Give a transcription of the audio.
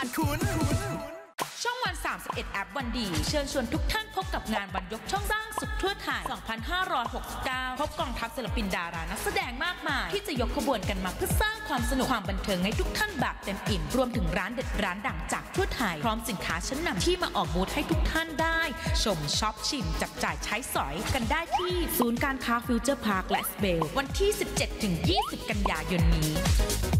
ช่องวัน31แอปวันดีเชิญชวนทุกท่านพบกับงานวันยกช่องสร้างสุขทั่วไทย 2569 พบกองทัพศิลปินดารานักแสดงมากมายที่จะยกขบวนกันมาเพื่อสร้างความสนุกความบันเทิงให้ทุกท่านแบบเต็มอิ่มรวมถึงร้านเด็ดร้านดังจากทั่วไทยพร้อมสินค้าชั้นนำที่มาออกบูธให้ทุกท่านได้ชมช็อปชิมจับจ่ายใช้สอยกันได้ที่ศูนย์การค้าฟิวเจอร์พาร์คและสเบลวันที่ 17-20 กันยายนนี้